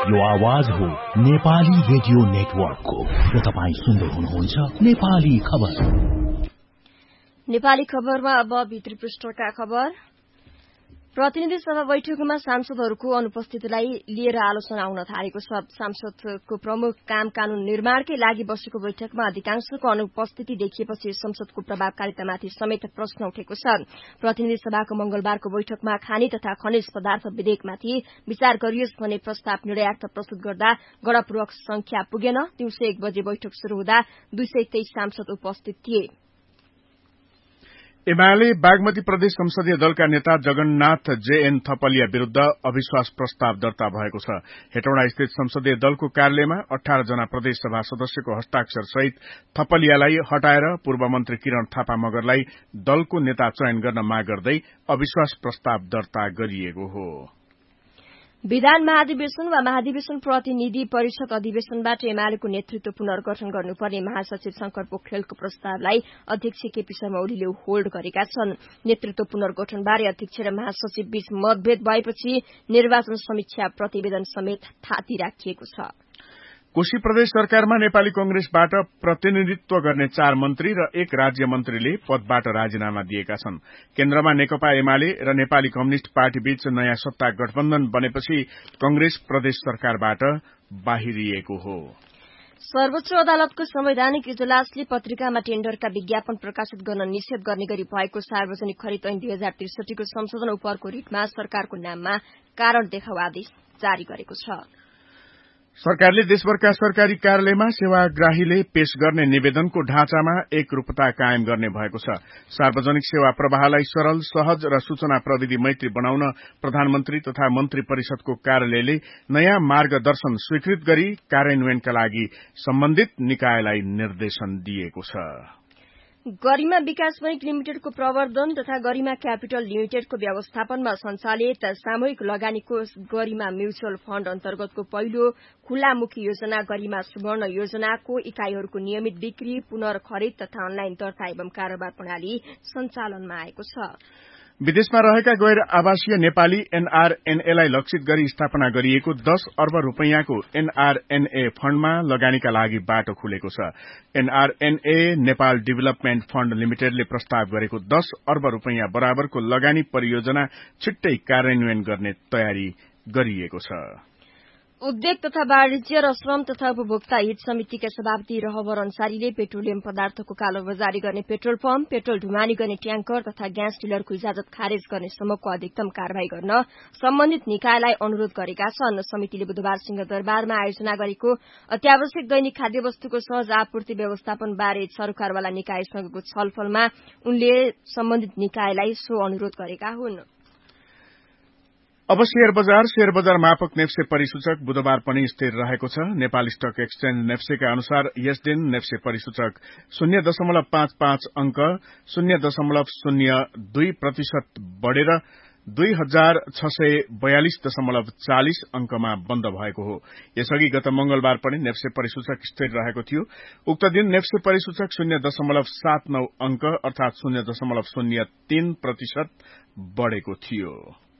यो आवाज हो नेपाली रेडियो नेटवर्कको र तपाईं सुन्दै हुनुहुन्छ नेपाली खबर। नेपाली खबरमा अब भित्री पृष्ठका खबर। प्रतिनिधि सभा बैठकमा सांसदहरूको अनुपस्थितिलाई लिएर आलोचना हुन थालेको छ। सांसदको प्रमुख काम कानून निर्माणकै लागि बसेको बैठकमा अधिकांशको अनुपस्थिति देखिएपछि संसदको प्रभावकारितामाथि समेत प्रश्न उठेको छ। प्रतिनिधि सभाको मंगलबारको बैठकमा खानी तथा खनिज पदार्थ विधेयकमाथि विचार गरियोस् भन्ने प्रस्ताव निर्णयार्थ प्रस्तुत गर्दा गणपूर्वक संख्या पुगेन। दिउँसो 1 बजे बैठक शुरू हुँदा 223 सांसद उपस्थित थिए। एमाले बागमती प्रदेश संसदीय दलका नेता जगन्नाथ जेएन थपलिया विरूद्ध अविश्वास प्रस्ताव दर्ता भएको छ। हेटौडा स्थित संसदीय दलको कार्यालयमा 18 जना प्रदेश सभा सदस्यको हस्ताक्षर सहित थपलियालाई हटाएर पूर्व मन्त्री किरण थापा मगरलाई दलको नेता चयन गर्न माग गर्दै अविश्वास प्रस्ताव दर्ता गरिएको हो। विधान महाधिवेशन वा महाधिवेशन प्रतिनिधि परिषद अधिवेशनबाट एमालेको नेतृत्व पुनर्गठन गर्नुपर्ने महासचिव शंकर पोखरेलको प्रस्तावलाई अध्यक्ष केपी शर्मा ओलीले होल्ड गरेका छन्। नेतृत्व पुनर्गठनबारे अध्यक्ष र महासचिव बीच मतभेद भएपछि निर्वाचन समीक्षा प्रतिवेदन समेत थाती राखिएको छ। कोशी प्रदेश सरकारमा नेपाली कंग्रेसबाट प्रतिनिधित्व गर्ने 4 मन्त्री र 1 राज्य मन्त्रीले पदबाट राजीनामा दिएका छन्। केन्द्रमा नेकपा एमाले र नेपाली कम्युनिष्ट पार्टी बीच नयाँ सत्ता गठबन्धन बनेपछि कंग्रेस प्रदेश सरकारबाट बाहिरिएको हो। सर्वोच्च अदालतको संवैधानिक इजलासले पत्रिकामा टेण्डरका विज्ञापन प्रकाशित गर्न निषेध गर्ने गरी भएको सार्वजनिक खरिद ऐन 2063 को संशोधन उपरको रिटमा सरकारको नाममा कारण देखाउ आदेश जारी गरेको छ। सरकारले देशभरका सरकारी कार्यालयमा सेवाग्राहीले पेश गर्ने निवेदनको ढाँचामा एकरूपता कायम गर्ने भएको छ। सार्वजनिक सेवा प्रवाहलाई सरल, सहज र सूचना प्रविधि मैत्री बनाउन प्रधानमन्त्री तथा मन्त्री परिषदको कार्यालयले नयाँ मार्गदर्शन स्वीकृत गरी कार्यान्वयनका लागि सम्बन्धित निकायलाई निर्देशन दिएको छ। गरिमा विकास बैंक लिमिटेडको प्रवर्धन तथा गरिमा क्यापिटल लिमिटेडको व्यवस्थापनमा सञ्चालित सामूहिक लगानीको गरिमा म्युचुअल फण्ड अन्तर्गतको पहिलो खुल्लामुखी योजना गरिमा सुवर्ण योजनाको इकाईहरूको नियमित बिक्री, पुनर्खरिद तथा अनलाइन दर्ता एवं कारोबार प्रणाली सञ्चालनमा आएको छ। विदेशमा रहेका गैर आवासीय नेपाली एनआरएनएलाई लक्षित गरी स्थापना गरिएको 10 अर्ब रूपैयाँको एनआरएनए फण्डमा लगानीका लागि बाटो खुलेको छ। एनआरएनए नेपाल डेभलपमेन्ट फण्ड लिमिटेडले प्रस्ताव गरेको 10 अर्ब रूपैयाँ बराबरको लगानी परियोजना छिट्टै कार्यान्वयन गर्ने तयारी गरिएको छ। उद्योग तथा वाणिज्य र श्रम तथा उपभोक्ता हित समितिका सभापति रहबर अन्सारीले पेट्रोलियम पदार्थको कालोबजारी गर्ने पेट्रोल पम्प, पेट्रोल ढुवानी गर्ने ट्याङ्कर तथा ग्यास डिलरको इजाजत खारेज गर्ने सम्मको अधिकतम कार्यवाही गर्न सम्बन्धित निकायलाई अनुरोध गरेका छन्। समितिले बुधबार सिंहदरबारमा आयोजना गरेको अत्यावश्यक दैनिक खाद्य वस्तुको सहज आपूर्ति व्यवस्थापन बारे सरकारवाला निकायसँगको छलफलमा उनले सम्बन्धित निकायलाई सो अनुरोध गरेका हुन्। अब शेयर बजार मापक नेप्से परिसूचक बुधबार पनि स्थिर रहेको छ। नेपाल स्टक एक्सचेन्ज नेप्सेका अनुसार यस दिन नेप्से परिसूचक 0.55 अंक 0.02% बढ़ेर 2642.40 अंकमा बन्द भएको हो। यसअघि गत मंगलबार पनि नेप्से परिसूचक स्थिर रहेको थियो। उक्त दिन नेप्से परिसूचक 0.79 अंक अर्थात 0.03% बढ़ेको थियो।